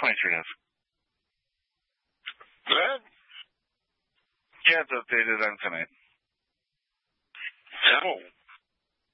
Nicer has. Good. Yeah, it's updated on tonight. Oh.